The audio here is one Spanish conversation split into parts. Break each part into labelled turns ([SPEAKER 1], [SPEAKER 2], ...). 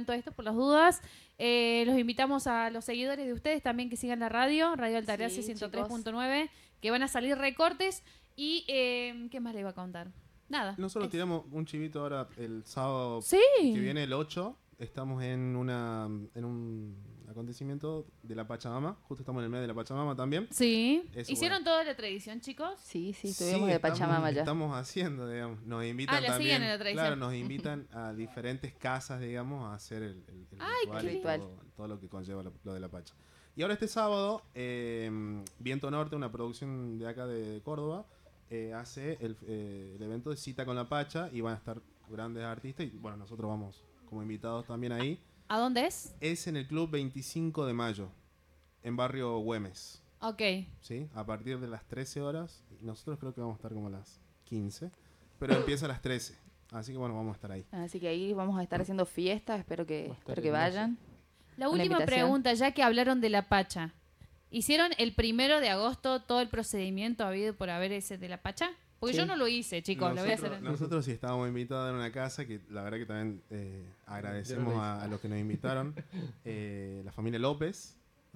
[SPEAKER 1] todo esto por las dudas. Los invitamos a los seguidores de ustedes también que sigan la Radio Altagracia 103.9, que van a salir recortes. Y, ¿qué más le iba a contar? Nada.
[SPEAKER 2] Nosotros tiramos un chivito ahora el sábado
[SPEAKER 1] Sí.
[SPEAKER 2] que viene, el 8. Estamos en un acontecimiento de la Pachamama. Justo estamos en el mes de la Pachamama también.
[SPEAKER 1] Sí.
[SPEAKER 2] Eso,
[SPEAKER 1] ¿Hicieron toda la tradición, chicos?
[SPEAKER 3] Sí, estuvimos de Pachamama ya.
[SPEAKER 2] Estamos haciendo, digamos. Nos invitan
[SPEAKER 1] la siguen
[SPEAKER 2] también.
[SPEAKER 1] en la tradición.
[SPEAKER 2] Claro, nos invitan a diferentes casas, digamos, a hacer el
[SPEAKER 3] ritual.
[SPEAKER 2] Todo lo que conlleva lo de la Pacha. Y ahora este sábado, Viento Norte, una producción de acá de Córdoba, hace el evento de Cita con la Pacha y van a estar grandes artistas y bueno, nosotros vamos como invitados también ahí.
[SPEAKER 1] ¿A dónde es?
[SPEAKER 2] Es en el Club 25 de Mayo, en Barrio Güemes.
[SPEAKER 1] Ok.
[SPEAKER 2] ¿Sí? A partir de las 13 horas, nosotros creo que vamos a estar como a las 15, pero empieza a las 13, así que bueno, vamos a estar ahí.
[SPEAKER 3] Así que ahí vamos a estar haciendo fiestas, espero que vayan.
[SPEAKER 1] La última pregunta, ya que hablaron de la Pacha. ¿Hicieron el 1 de agosto todo el procedimiento habido por haber ese de la Pacha? Porque yo no lo hice, chicos, lo voy a hacer.
[SPEAKER 2] Nosotros sí estábamos invitados en una casa que la verdad que también agradecemos a los que nos invitaron. La familia López.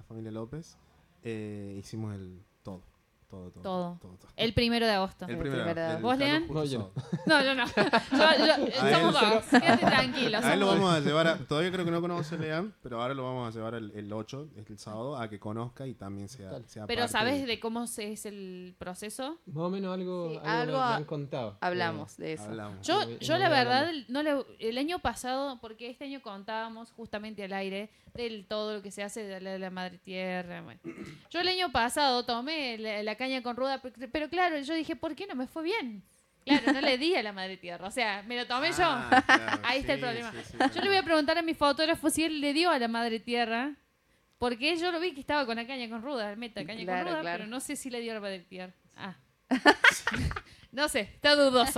[SPEAKER 2] Hicimos el todo.
[SPEAKER 1] El 1 de agosto.
[SPEAKER 2] El 1 de agosto.
[SPEAKER 1] ¿Vos, Lean?
[SPEAKER 2] No, yo
[SPEAKER 1] no. Somos dos. Quédate tranquilo.
[SPEAKER 2] A él lo vamos a llevar todavía creo que no conoce Lean, pero ahora lo vamos a llevar el 8, el sábado, a que conozca y también sea
[SPEAKER 1] Pero
[SPEAKER 2] parte
[SPEAKER 1] ¿sabés de cómo es el proceso?
[SPEAKER 4] Más o menos algo me han contado.
[SPEAKER 3] Hablamos de eso.
[SPEAKER 1] Yo la verdad, el año pasado, porque este año contábamos justamente al aire de todo lo que se hace de la madre tierra. Bueno. Yo el año pasado tomé la caña con ruda, pero claro, yo dije, ¿por qué no me fue bien? Claro, no le di a la madre tierra, o sea, me lo tomé yo.
[SPEAKER 2] Claro,
[SPEAKER 1] Ahí está el problema. Yo le voy a preguntar a mi fotógrafo si él le dio a la madre tierra, porque yo lo vi que estaba con la caña con ruda, con ruda, pero no sé si le dio a la madre tierra. No sé, está dudoso.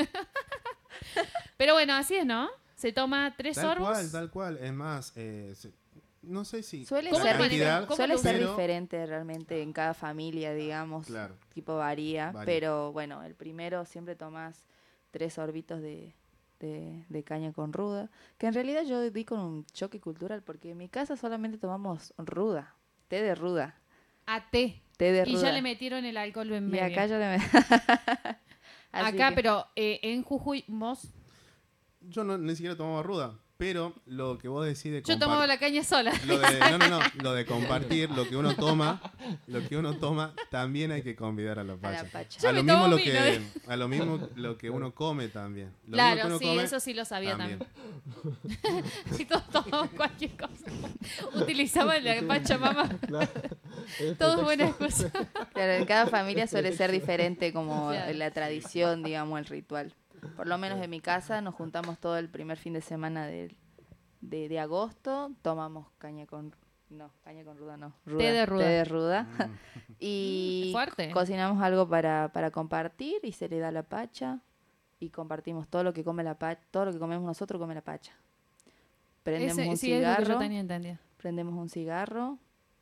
[SPEAKER 1] Pero bueno, así es, ¿no? Se toma 3 sorbos.
[SPEAKER 2] Tal cual. Es más, no sé si...
[SPEAKER 3] Suele ser diferente realmente en cada familia, digamos.
[SPEAKER 2] Claro.
[SPEAKER 3] Tipo varía. Pero bueno, el primero siempre tomas 3 sorbitos de caña con ruda. Que en realidad yo di con un choque cultural porque en mi casa solamente tomamos ruda. Té de ruda.
[SPEAKER 1] Té de ruda. Y ya le metieron el alcohol en medio.
[SPEAKER 3] Y acá ya le
[SPEAKER 1] acá, pero en Jujuy, ¿vos?
[SPEAKER 2] Yo ni siquiera tomaba ruda, pero lo que vos decís de
[SPEAKER 1] yo tomaba la caña sola.
[SPEAKER 2] Lo de compartir, lo que uno toma, también hay que convidar a la Pacha. A lo mismo lo que uno come también.
[SPEAKER 1] Claro, sí, eso sí lo sabía también. Si todos tomamos cualquier cosa, utilizaban la Pachamama. Todo buenas cosas.
[SPEAKER 3] Claro, en cada familia suele ser diferente como la tradición, digamos, el ritual. Por lo menos en mi casa nos juntamos todo el primer fin de semana de agosto, tomamos caña con ruda no.
[SPEAKER 1] Té de ruda.
[SPEAKER 3] Y cocinamos algo para compartir y se le da a la Pacha y compartimos todo lo que come la Pacha, todo lo que comemos nosotros come la Pacha. Prendemos un cigarro.
[SPEAKER 1] Es lo que yo tenía entendido.
[SPEAKER 3] Prendemos un cigarro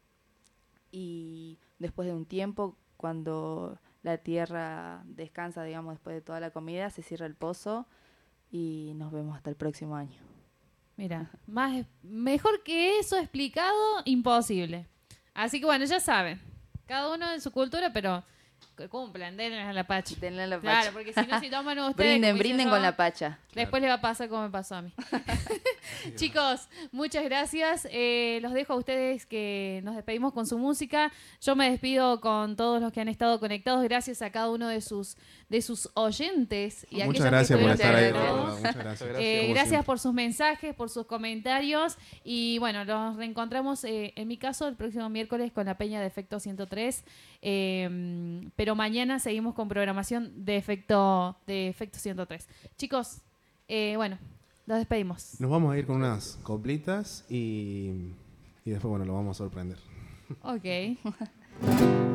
[SPEAKER 3] y después de un tiempo, cuando la tierra descansa, digamos, después de toda la comida, se cierra el pozo y nos vemos hasta el próximo año.
[SPEAKER 1] Mira, mejor que eso explicado, imposible. Así que bueno, ya saben, cada uno en su cultura, pero que cumplan, denle a la Pacha.
[SPEAKER 3] Denle a la Pacha.
[SPEAKER 1] Claro, porque si no, si toman ustedes...
[SPEAKER 3] Brinden con la Pacha.
[SPEAKER 1] Después les va a pasar como me pasó a mí. Chicos, muchas gracias. Los dejo a ustedes que nos despedimos con su música. Yo me despido con todos los que han estado conectados. Gracias a cada uno de sus oyentes. Y
[SPEAKER 2] muchas gracias por estar ahí.
[SPEAKER 1] Muchas gracias. Gracias por sus mensajes, por sus comentarios. Y bueno, nos reencontramos en mi caso el próximo miércoles con la Peña de Efecto 103. Pero mañana seguimos con programación de Efecto 103. Chicos, bueno, los despedimos.
[SPEAKER 2] Nos vamos a ir con unas coplitas y después, bueno, lo vamos a sorprender.
[SPEAKER 1] Ok.